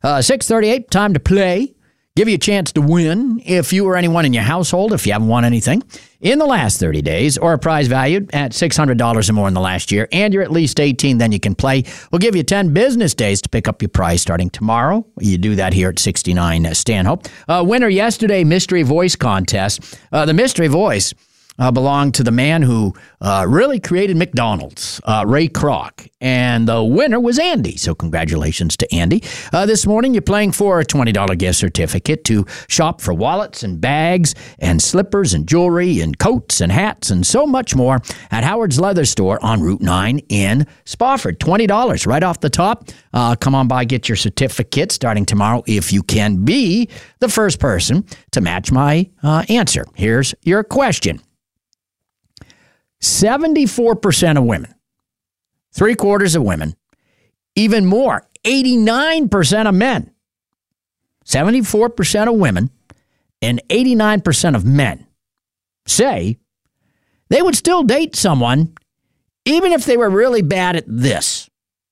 6:38, time to play. Give you a chance to win if you or anyone in your household, if you haven't won anything, in the last 30 days, or a prize valued at $600 or more in the last year, and you're at least 18, then you can play. We'll give you 10 business days to pick up your prize starting tomorrow. You do that here at 69 Stanhope. Winner yesterday, Mystery Voice Contest. The Mystery Voice belonged to the man who really created McDonald's, Ray Kroc. And the winner was Andy. So congratulations to Andy. This morning, you're playing for a $20 gift certificate to shop for wallets and bags and slippers and jewelry and coats and hats and so much more at Howard's Leather Store on Route 9 in Spofford. $20 right off the top. Come on by, get your certificate starting tomorrow if you can be the first person to match my answer. Here's your question. 74% of women, 3/4 of women, even more, 89% of men, 74% of women and 89% of men say they would still date someone even if they were really bad at this.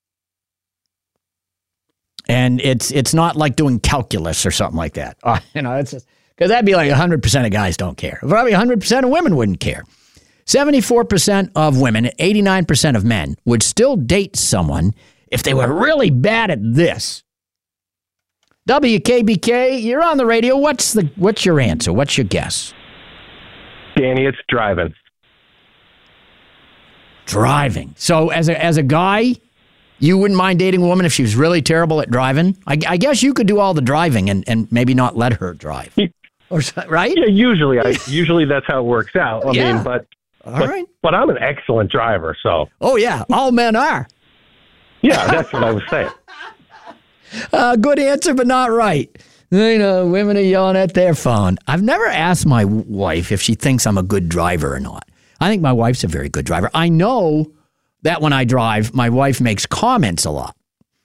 And it's not like doing calculus or something like that. It's just, because that'd be like 100% of guys don't care. Probably 100% of women wouldn't care. 74% of women, 89% of men would still date someone if they were really bad at this. WKBK, you're on the radio. What's your answer? What's your guess? Danny, it's driving. Driving. So as a guy, you wouldn't mind dating a woman if she was really terrible at driving? I guess you could do all the driving and maybe not let her drive. Right? Yeah, usually that's how it works out. I mean, but I'm an excellent driver, so. Oh, yeah. All men are. Yeah, that's what I was saying. Good answer, but not right. Women are yelling at their phone. I've never asked my wife if she thinks I'm a good driver or not. I think my wife's a very good driver. I know that when I drive, my wife makes comments a lot.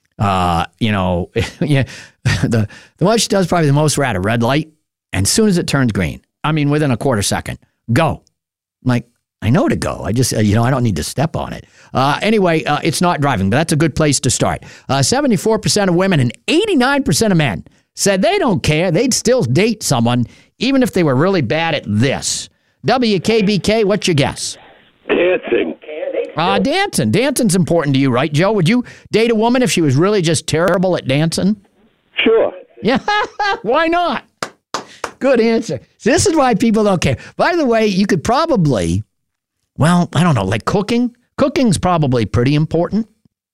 The one she does probably the most, we're at a red light, and as soon as it turns green, I mean, within a quarter second, go. I'm like, I know to go. I just, I don't need to step on it. Anyway, it's not driving, but that's a good place to start. 74% of women and 89% of men said they don't care. They'd still date someone, even if they were really bad at this. WKBK, what's your guess? Dancing. Dancing. Dancing's important to you, right, Joe? Would you date a woman if she was really just terrible at dancing? Sure. Yeah, why not? Good answer. So this is why people don't care. By the way, you could probably, I don't know, like cooking. Cooking's probably pretty important.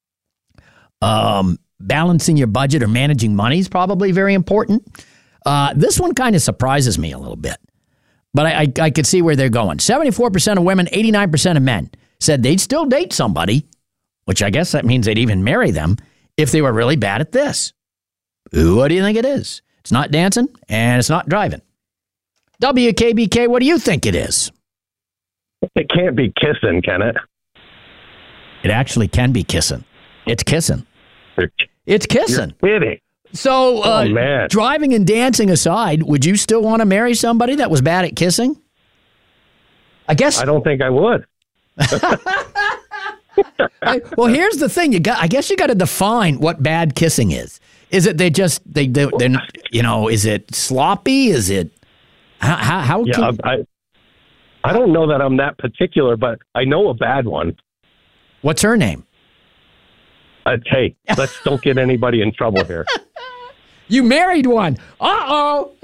Balancing your budget or managing money is probably very important. This one kind of surprises me a little bit. But I could see where they're going. 74% of women, 89% of men said they'd still date somebody, which I guess that means they'd even marry them, if they were really bad at this. What do you think it is? It's not dancing, and it's not driving. WKBK, what do you think it is? It can't be kissing, can it? It actually can be kissing. It's kissing. It's kissing. You're kidding. So, driving and dancing aside, would you still want to marry somebody that was bad at kissing? I don't think I would. Well, here's the thing. I guess you got to define what bad kissing is. Is it is it sloppy? Is it how? Yeah, I don't know that I'm that particular, but I know a bad one. What's her name? Hey, let's don't get anybody in trouble here. You married one. Uh-oh.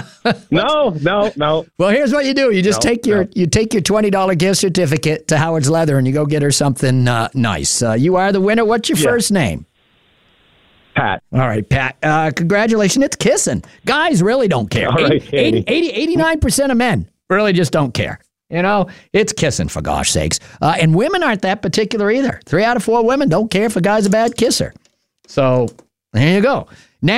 No. Well, here's what you do. You just take your $20 gift certificate to Howard's Leather and you go get her something nice. You are the winner. What's your first name? Pat. All right, Pat. Congratulations. It's kissing. Guys really don't care. All right, 89% of men really just don't care. It's kissing, for gosh sakes. And women aren't that particular either. 3 out of 4 women don't care if a guy's a bad kisser. So there you go.